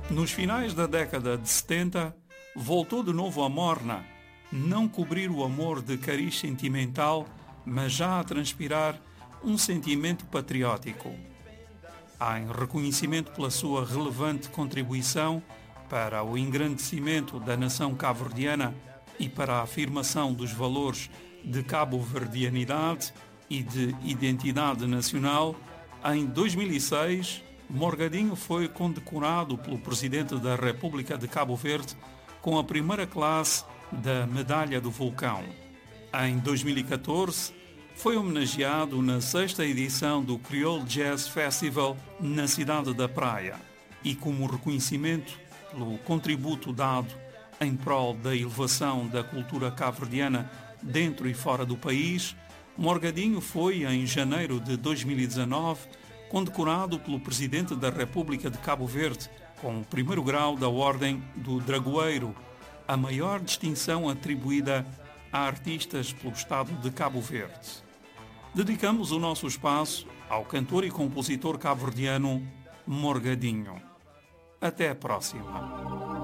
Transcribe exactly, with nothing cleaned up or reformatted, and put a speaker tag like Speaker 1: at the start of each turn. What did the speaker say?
Speaker 1: Nos finais da década de setenta, voltou de novo a morna, não cobrir o amor de cariz sentimental, mas já a transpirar um sentimento patriótico. Em reconhecimento pela sua relevante contribuição para o engrandecimento da nação cabo-verdiana e para a afirmação dos valores de cabo-verdianidade e de identidade nacional, em dois mil e seis, Morgadinho foi condecorado pelo Presidente da República de Cabo Verde com a primeira classe da Medalha do Vulcão. Em dois mil e catorze, foi homenageado na sexta edição do Creole Jazz Festival na cidade da Praia e, como reconhecimento pelo contributo dado em prol da elevação da cultura cabo-verdiana dentro e fora do país, Morgadinho foi, em janeiro de dois mil e dezanove, condecorado pelo Presidente da República de Cabo Verde com o primeiro grau da Ordem do Dragoeiro, a maior distinção atribuída a artistas pelo Estado de Cabo Verde. Dedicamos o nosso espaço ao cantor e compositor cabo-verdiano Morgadinho. Até a próxima.